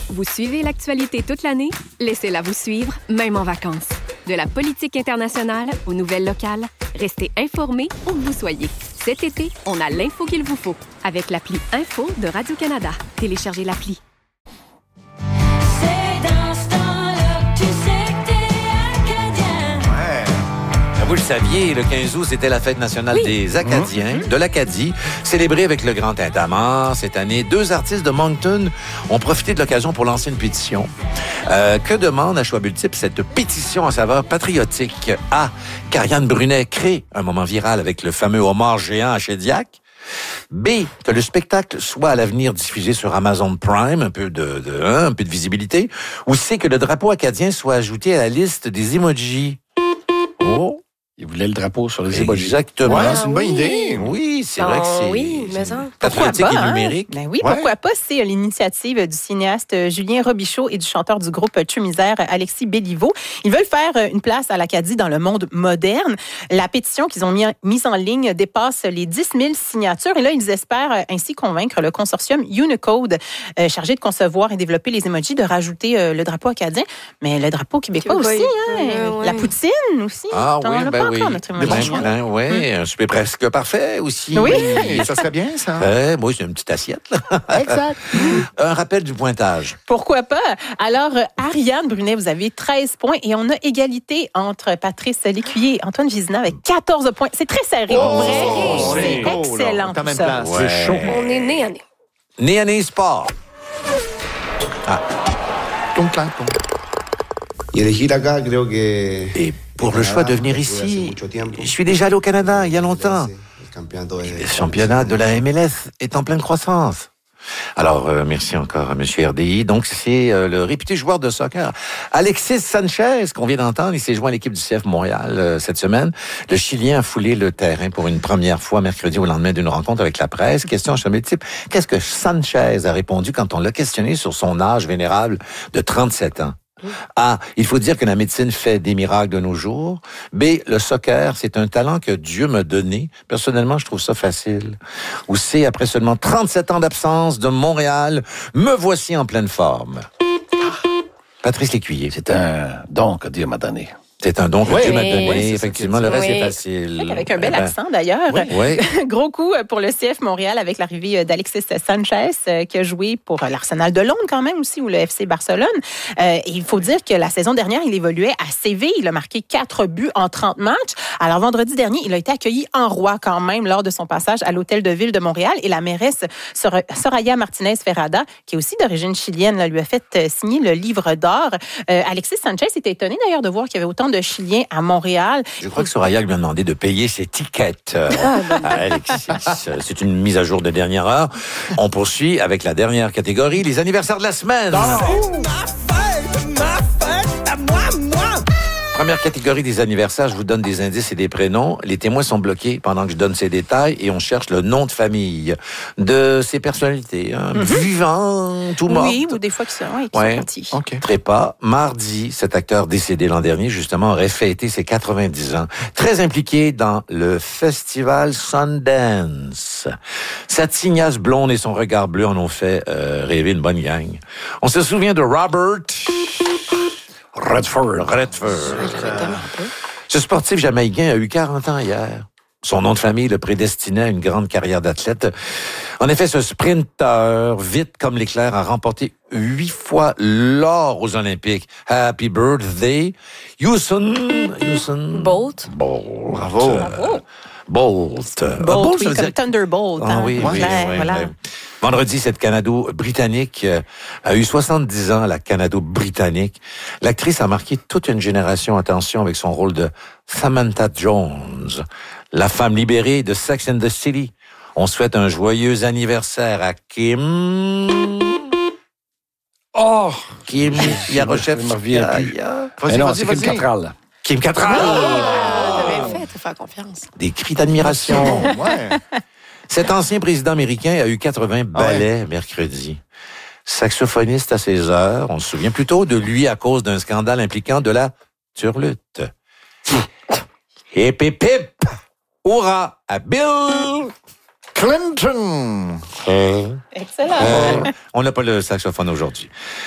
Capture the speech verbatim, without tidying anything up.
Vous suivez l'actualité toute l'année? Laissez-la vous suivre, même en vacances. De la politique internationale aux nouvelles locales, restez informés où que vous soyez. Cet été, on a l'info qu'il vous faut avec l'appli Info de Radio-Canada. Téléchargez l'appli. Vous le saviez, le quinze août, c'était la fête nationale oui. des Acadiens, mmh. de l'Acadie, célébrée avec le Grand Tintamarre. Cette année, deux artistes de Moncton ont profité de l'occasion pour lancer une pétition. Euh, que demande à choix multiples cette pétition en saveur patriotique? A. qu'Ariane Brunet crée un moment viral avec le fameux homard géant à Shediac. B. que le spectacle soit à l'avenir diffusé sur Amazon Prime, un peu de, de hein, un peu de visibilité. Ou C. que le drapeau acadien soit ajouté à la liste des emojis. Oh! Il voulait le drapeau sur les emojis. Exactement. Ouais, c'est une bonne idée. Oui, c'est oh, vrai que c'est... Oui, mais ça... patriotique pas, et hein? numérique. Ben oui, ouais. pourquoi pas? C'est l'initiative du cinéaste Julien Robichaud et du chanteur du groupe Tumisère, Alexis Béliveau. Ils veulent faire une place à l'Acadie dans le monde moderne. La pétition qu'ils ont mis, mise en ligne dépasse les dix mille signatures. Et là, ils espèrent ainsi convaincre le consortium Unicode, euh, chargé de concevoir et développer les emojis, de rajouter euh, le drapeau acadien. Mais le drapeau québécois aussi, hein? Euh, ouais. La poutine aussi. Ah T'en oui, as ben pas oui. encore, notre emoji. Hein, oui, mmh. un souper presque parfait aussi. Oui, ça serait bien, ça. Euh, moi, c'est une petite assiette. Là. Exact. Un rappel du pointage. Pourquoi pas? Alors, Ariane Brunet, vous avez treize points et on a égalité entre Patrice Lécuyer et Antoine Vizina avec quatorze points. C'est très serré. Oh, vrai. c'est, c'est c'est excellent. Quand même ça. place. Ouais. C'est chaud. On est né à né. Né à né sport. Ah. Ton clan, ton. Et pour le choix de venir ici, je suis déjà allé au Canada il y a longtemps. Le championnat de la M L S est en pleine croissance. Alors, euh, merci encore à M. R D I. Donc, c'est euh, le réputé joueur de soccer, Alexis Sanchez, qu'on vient d'entendre. Il s'est joint à l'équipe du C F Montréal euh, cette semaine. Le Chilien a foulé le terrain pour une première fois mercredi au lendemain d'une rencontre avec la presse. Question à type. Qu'est-ce que Sanchez a répondu quand on l'a questionné sur son âge vénérable de trente-sept ans? A. Il faut dire que la médecine fait des miracles de nos jours. B. Le soccer, c'est un talent que Dieu m'a donné. Personnellement, je trouve ça facile. Ou C. Après seulement trente-sept ans d'absence de Montréal, me voici en pleine forme. Patrice Lécuyer. C'est un don que Dieu m'a donné. C'est un don que Oui, Dieu m'a donné. oui, Effectivement, le reste oui. est facile. Avec un bel Eh ben, accent, d'ailleurs. Oui. oui. Gros coup pour le C F Montréal avec l'arrivée d'Alexis Sanchez, qui a joué pour l'Arsenal de Londres quand même aussi, ou le F C Barcelone. Euh, et il faut dire que la saison dernière, il évoluait à Séville. Il a marqué quatre buts en trente matchs. Alors, vendredi dernier, il a été accueilli en roi quand même lors de son passage à l'Hôtel de Ville de Montréal. Et la mairesse Soraya Martinez-Ferrada, qui est aussi d'origine chilienne, lui a fait signer le livre d'or. Euh, Alexis Sanchez était étonné d'ailleurs de voir qu'il y avait autant de Chiliens à Montréal. Je crois que Soraya lui a demandé de payer ses tickets euh, à Alexis. C'est une mise à jour de dernière heure. On poursuit avec la dernière catégorie, les anniversaires de la semaine. Oh, ma fête, ma fête, à moi, moi. Première catégorie des anniversaires, je vous donne des indices et des prénoms. Les témoins sont bloqués pendant que je donne ces détails et on cherche le nom de famille de ces personnalités. Hein, mm-hmm. Vivantes ou mortes. Oui, ou des fois qui sont, ouais, qui ouais. sont partis. Okay. Trépas. Mardi, cet acteur décédé l'an dernier, justement, aurait fêté ses quatre-vingt-dix ans. Très impliqué dans le festival Sundance. Sa tignasse blonde et son regard bleu en ont fait euh, rêver une bonne gang. On se souvient de Robert... Redford. Redford. Ce sportif jamaïcain a eu quarante ans hier. Son nom de famille le prédestinait à une grande carrière d'athlète. En effet, ce sprinter, vite comme l'éclair, a remporté huit fois l'or aux Olympiques. Happy birthday, Usain... Usain... Bolt. Bolt. Bravo. Bravo. Bolt. Bolt, Bolt, oui, ça veut comme dire... Thunderbolt. Ah hein. oui, oui, Ouais, oui, voilà. oui. Vendredi, cette Canado-Britannique euh, a eu soixante-dix ans, la Canado-Britannique. L'actrice a marqué toute une génération, attention, avec son rôle de Samantha Jones, la femme libérée de Sex and the City. On souhaite un joyeux anniversaire à Kim... Oh! Kim Yarochev. Vas-y, Vas-y, non, vas-y, c'est vas-y. Kim Cattrall. Kim Cattrall. Ah, t'avais fait, te faire confiance. Des cris d'admiration. Ouais. Cet ancien président américain a eu quatre-vingts ballets mercredi. Saxophoniste à ses heures, on se souvient plutôt de lui à cause d'un scandale impliquant de la turlute. Hip hip hip! Hurrah à Bill Clinton! Euh, Excellent. euh, on n'a pas le saxophone aujourd'hui.